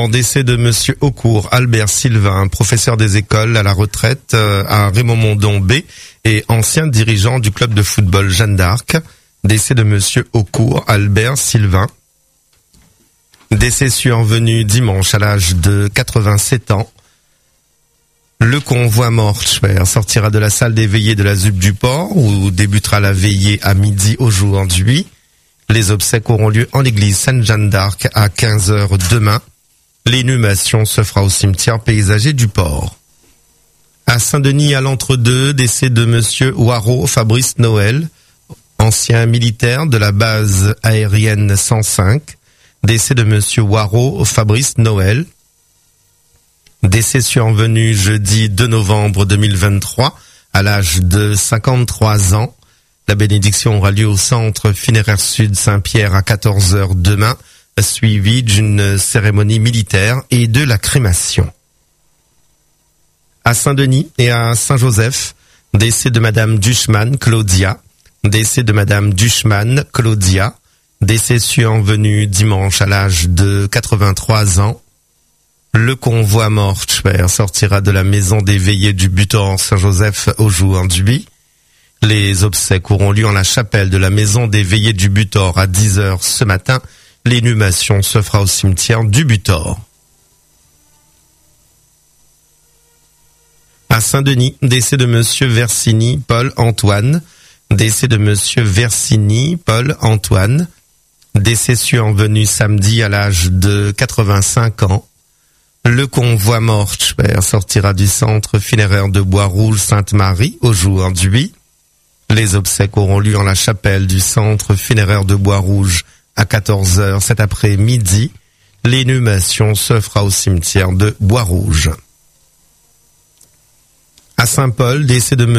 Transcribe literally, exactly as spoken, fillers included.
également décès de Monsieur Aucourt Albert Sylvain, professeur des écoles à la retraite à Raymond-Mondon B et ancien dirigeant du club de football Jeanne d'Arc. Décès de Monsieur Aucourt Albert Sylvain. Décès survenu dimanche à l'âge de quatre-vingt-sept ans. Le convoi mortuaire sortira de la salle des veillées de la Z U P du Port où débutera la veillée à midi aujourd'hui. Les obsèques auront lieu en l'église Sainte-Jeanne d'Arc à quinze heures demain. L'inhumation se fera au cimetière paysager du Port. À Saint-Denis, à l'Entre-deux, décès de Monsieur Waro Fabrice Noël, ancien militaire de la base aérienne cent cinq. Décès de Monsieur Waro Fabrice Noël. Décès survenu jeudi deux novembre deux mille vingt-trois à l'âge de cinquante-trois ans. La bénédiction aura lieu au centre funéraire sud Saint-Pierre à quatorze heures demain, suivie d'une cérémonie militaire et de la crémation. À Saint-Denis et à Saint-Joseph, décès de Madame Duchman Claudia, décès de Madame Duchman Claudia, décès survenu dimanche à l'âge de quatre-vingt-trois ans. Le convoi mortuaire sortira de la maison des veillées du Butor Saint-Joseph aujourd'hui. Les obsèques auront lieu en la chapelle de la maison des veillées du Butor à dix heures ce matin. L'inhumation se fera au cimetière du Butor. À Saint-Denis, décès de Monsieur Versini Paul Antoine. Décès de Monsieur Versini Paul Antoine. Décès survenu samedi à l'âge de quatre-vingt-cinq ans. Le convoi mortuaire sortira du centre funéraire de Bois-Rouge Sainte-Marie aujourd'hui. Les obsèques auront lieu en la chapelle du centre funéraire de Bois-Rouge à quatorze heures cet après-midi. L'inhumation se fera au cimetière de Bois-Rouge. À Saint-Paul, décès de